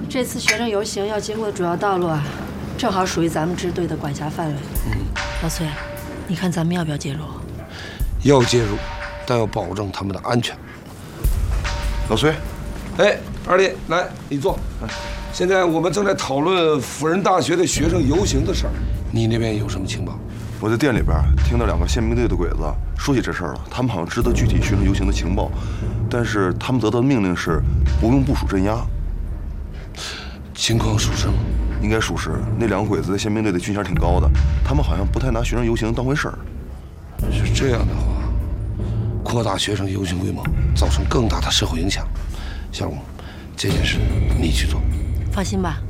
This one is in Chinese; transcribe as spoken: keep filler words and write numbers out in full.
这次学生游行要经过的主要道路啊，正好属于咱们支队的管辖范围。嗯，老崔，你看咱们要不要介入？ 要介入，但要保证他们的安全。 老崔， 哎，二弟，来，你坐。现在我们正在讨论辅仁大学的学生游行的事儿，你那边有什么情报？ 我在店里边听到两个宪兵队的鬼子说起这事儿了，他们好像知道具体学生游行的情报，但是他们得到的命令是不用部署镇压。 情况属实吗？ 应该属实。那两个鬼子在宪兵队的军衔挺高的，他们好像不太拿学生游行当回事儿。 是这样的话，扩大学生游行规模，造成更大的社会影响。小荣，这件事你去做。 放心吧，